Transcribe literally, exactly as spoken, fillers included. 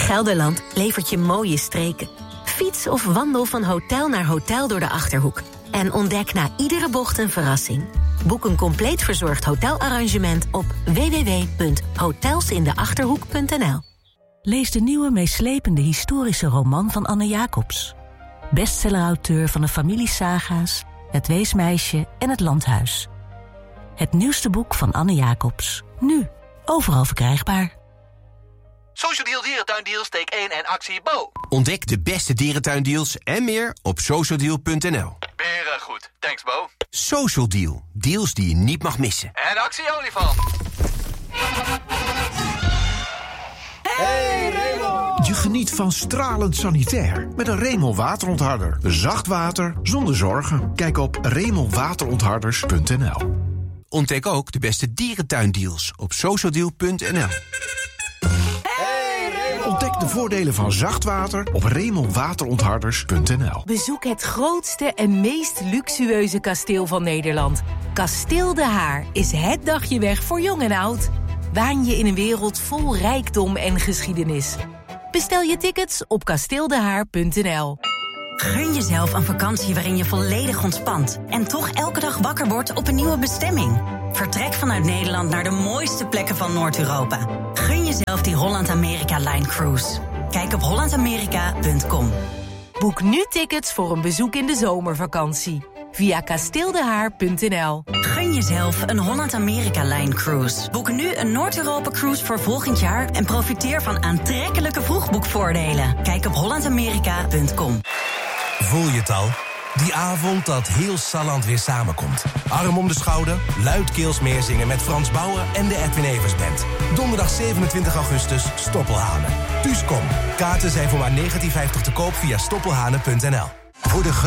Gelderland levert je mooie streken. Fiets of wandel van hotel naar hotel door de Achterhoek. En ontdek na iedere bocht een verrassing. Boek een compleet verzorgd hotelarrangement op w w w punt hotels in de achterhoek punt n l. Lees de nieuwe meeslepende historische roman van Anne Jacobs. Bestsellerauteur van de familiesaga's, Het Weesmeisje en Het Landhuis. Het nieuwste boek van Anne Jacobs. Nu, overal verkrijgbaar. Social Deal Dierentuindeals, take één en actie Bo. Ontdek de beste dierentuindeals en meer op social deal punt n l. Beren goed, thanks Bo. Social Deal, deals die je niet mag missen. En actie olifant. Hey Raymond! Je geniet van stralend sanitair met een Raymond waterontharder. Zacht water zonder zorgen. Kijk op raymond waterontharders punt n l. Ontdek ook de beste dierentuindeals op social deal punt n l. Ontdek de voordelen van zacht water op raymond waterontharders punt n l. Bezoek het grootste en meest luxueuze kasteel van Nederland. Kasteel De Haar is het dagje weg voor jong en oud. Waan je in een wereld vol rijkdom en geschiedenis. Bestel je tickets op kasteeldehaar punt n l. Gun jezelf een vakantie waarin je volledig ontspant en toch elke dag wakker wordt op een nieuwe bestemming. Vertrek vanuit Nederland naar de mooiste plekken van Noord-Europa. Gun jezelf die Holland-Amerika-Line Cruise. Kijk op holland amerika punt com. Boek nu tickets voor een bezoek in de zomervakantie via kasteeldehaar punt n l. Gun jezelf een Holland-Amerika-Line Cruise. Boek nu een Noord-Europa-cruise voor volgend jaar en profiteer van aantrekkelijke vroegboekvoordelen. Kijk op holland amerika punt com. Voel je het al? Die avond dat heel Salland weer samenkomt. Arm om de schouder, luidkeels meezingen met Frans Bauer en de Edwin Evers Band. Donderdag zevenentwintig augustus, Stoppelhanen. Dus kom, kaarten zijn voor maar negentien vijftig te koop via stoppelhanen punt n l. Voor de